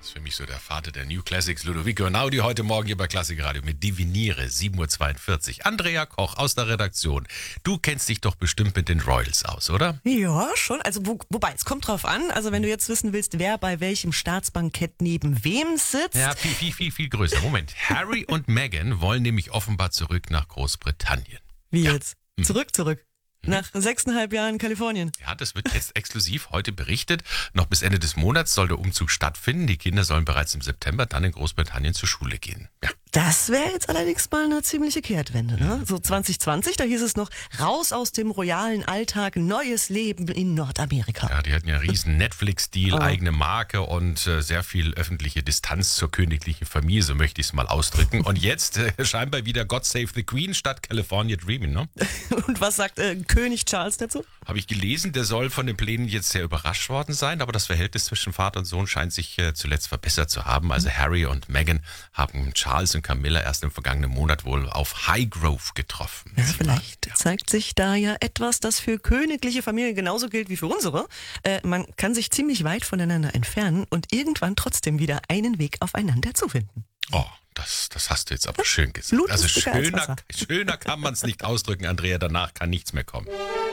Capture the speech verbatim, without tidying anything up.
ist für mich so der Vater der New Classics, Ludovico Einaudi, heute Morgen hier bei Klassik Radio mit Diviniere, sieben Uhr zweiundvierzig. Andrea Koch aus der Redaktion. Du kennst dich doch bestimmt mit den Royals aus, oder? Ja, schon. Also wo, wobei, es kommt drauf an. Also wenn du jetzt wissen willst, wer bei welchem Staatsbankett neben wem sitzt. Ja, viel, viel, viel, viel größer. Moment. Harry und Meghan wollen nämlich offenbar zurück nach Großbritannien. Wie Ja. jetzt? Zurück, zurück. Nach sechseinhalb Jahren Kalifornien. Ja, das wird jetzt exklusiv heute berichtet. Noch bis Ende des Monats soll der Umzug stattfinden. Die Kinder sollen bereits im September dann in Großbritannien zur Schule gehen. Ja. Das wäre jetzt allerdings mal eine ziemliche Kehrtwende, ne? So zwanzig zwanzig, da hieß es noch, raus aus dem royalen Alltag, neues Leben in Nordamerika. Ja, die hatten ja einen riesen Netflix-Deal, Oh. eigene Marke und äh, sehr viel öffentliche Distanz zur königlichen Familie, so möchte ich es mal ausdrücken. Und jetzt äh, scheinbar wieder God Save the Queen statt California Dreaming, ne? Und was sagt äh, König Charles dazu? Habe ich gelesen, der soll von den Plänen jetzt sehr überrascht worden sein, aber das Verhältnis zwischen Vater und Sohn scheint sich äh, zuletzt verbessert zu haben. Also Harry und Meghan haben Charles und Camilla erst im vergangenen Monat wohl auf Highgrove getroffen. Ja, vielleicht zeigt sich da ja etwas, das für königliche Familien genauso gilt wie für unsere. Äh, man kann sich ziemlich weit voneinander entfernen und irgendwann trotzdem wieder einen Weg aufeinander zu finden. Oh, das, das hast du jetzt aber schön gesagt. Blut Also ist dicker als schöner, Wasser. schöner kann man es nicht ausdrücken, Andrea. Danach kann nichts mehr kommen.